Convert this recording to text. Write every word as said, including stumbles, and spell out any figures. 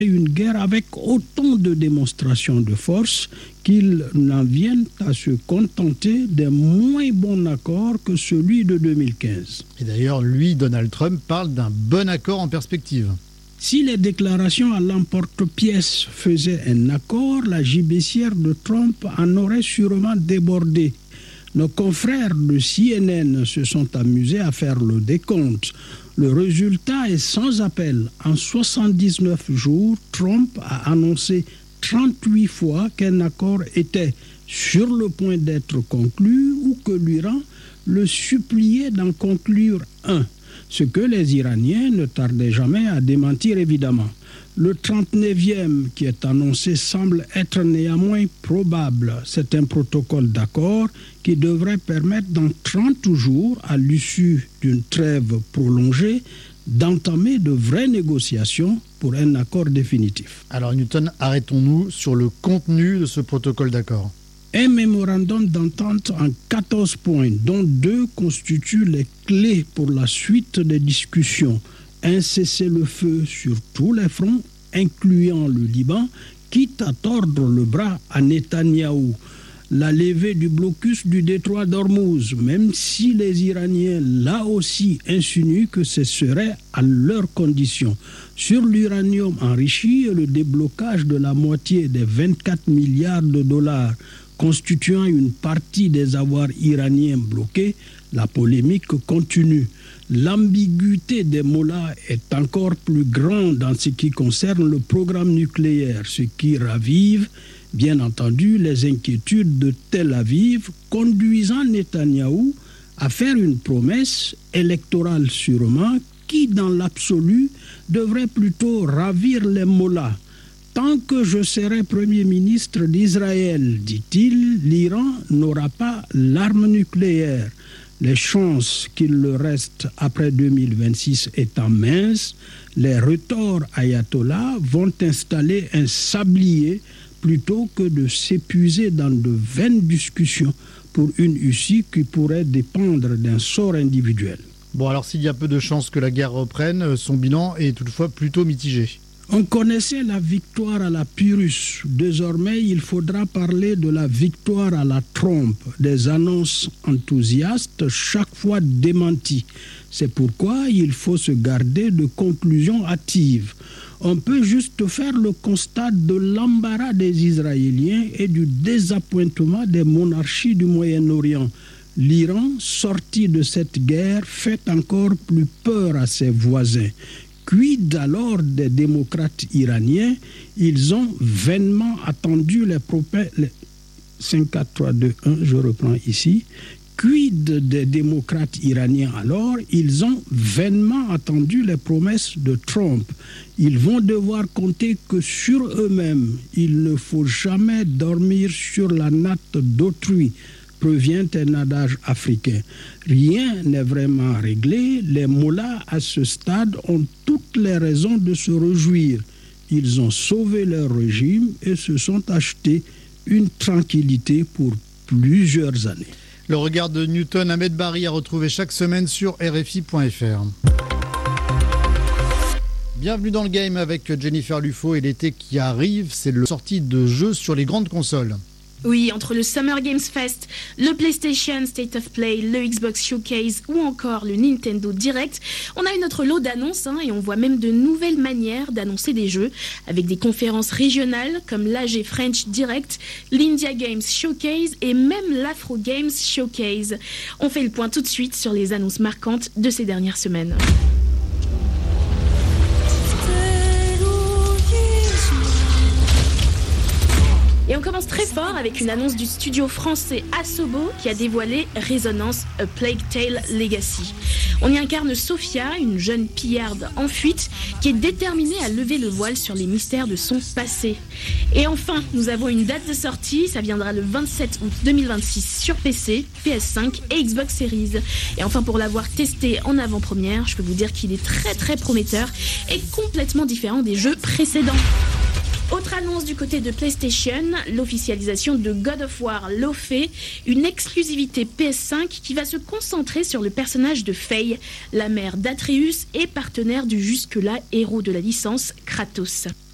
une guerre avec autant de démonstrations de force qu'ils n'en viennent à se contenter d'un moins bon accord que celui de deux mille quinze. Et d'ailleurs, lui, Donald Trump, parle d'un bon accord en perspective. Si les déclarations à l'emporte-pièce faisaient un accord, la gibecière de Trump en aurait sûrement débordé. Nos confrères de C N N se sont amusés à faire le décompte. Le résultat est sans appel. En soixante-dix-neuf jours, Trump a annoncé trente-huit fois qu'un accord était sur le point d'être conclu ou que l'Iran le suppliait d'en conclure un. Ce que les Iraniens ne tardaient jamais à démentir évidemment. Le trente-neuvième qui est annoncé semble être néanmoins probable. C'est un protocole d'accord qui devrait permettre dans trente jours, à l'issue d'une trêve prolongée, d'entamer de vraies négociations pour un accord définitif. Alors Newton, arrêtons-nous sur le contenu de ce protocole d'accord. Un mémorandum d'entente en quatorze points, dont deux constituent les clés pour la suite des discussions. Un cessez-le-feu sur tous les fronts, incluant le Liban, quitte à tordre le bras à Netanyahou. La levée du blocus du détroit d'Ormuz, même si les Iraniens, là aussi, insinuent que ce serait à leurs conditions. Sur l'uranium enrichi et le déblocage de la moitié des vingt-quatre milliards de dollars constituant une partie des avoirs iraniens bloqués, la polémique continue. L'ambiguïté des mollahs est encore plus grande en ce qui concerne le programme nucléaire, ce qui ravive, bien entendu, les inquiétudes de Tel Aviv, conduisant Netanyahou à faire une promesse électorale sûrement, qui, dans l'absolu, devrait plutôt ravir les mollahs. Tant que je serai Premier ministre d'Israël, dit-il, l'Iran n'aura pas l'arme nucléaire. Les chances qu'il le reste après deux mille vingt-six étant minces, les retors ayatollahs vont installer un sablier plutôt que de s'épuiser dans de vaines discussions pour une issue qui pourrait dépendre d'un sort individuel. Bon, alors s'il y a peu de chances que la guerre reprenne, son bilan est toutefois plutôt mitigé. On connaissait la victoire à la Pyrrhus. Désormais, il faudra parler de la victoire à la trompe, des annonces enthousiastes chaque fois démenties. C'est pourquoi il faut se garder de conclusions hâtives. On peut juste faire le constat de l'embarras des Israéliens et du désappointement des monarchies du Moyen-Orient. L'Iran, sorti de cette guerre, fait encore plus peur à ses voisins. Quid alors des démocrates iraniens? Ils ont vainement attendu les propos... cinq, quatre, trois, deux, un, je reprends ici. Quid des démocrates iraniens alors? Ils ont vainement attendu les promesses de Trump. Ils vont devoir compter que sur eux-mêmes. Il ne faut jamais dormir sur la natte d'autrui, provient un adage africain. Rien n'est vraiment réglé. Les mollahs, à ce stade, ont toutes les raisons de se réjouir. Ils ont sauvé leur régime et se sont achetés une tranquillité pour plusieurs années. Le regard de Newton Ahmed Bari à retrouver chaque semaine sur R F I point F R. Bienvenue dans le game avec Jennifer Lufo et l'été qui arrive, c'est la sortie de jeux sur les grandes consoles. Oui, entre le Summer Games Fest, le PlayStation State of Play, le Xbox Showcase ou encore le Nintendo Direct, on a eu notre lot d'annonces hein, et on voit même de nouvelles manières d'annoncer des jeux avec des conférences régionales comme l'A G French Direct, l'India Games Showcase et même l'Afro Games Showcase. On fait le point tout de suite sur les annonces marquantes de ces dernières semaines. Et on commence très fort avec une annonce du studio français Asobo qui a dévoilé Resonance A Plague Tale Legacy. On y incarne Sophia, une jeune pillarde en fuite qui est déterminée à lever le voile sur les mystères de son passé. Et enfin, nous avons une date de sortie, ça viendra le vingt-sept août deux mille vingt-six sur P C, P S cinq et Xbox Series. Et enfin, pour l'avoir testé en avant-première, je peux vous dire qu'il est très très prometteur et complètement différent des jeux précédents. Autre annonce du côté de PlayStation, l'officialisation de God of War Lofé, une exclusivité P S cinq qui va se concentrer sur le personnage de Faye, la mère d'Atreus et partenaire du jusque-là héros de la licence Kratos.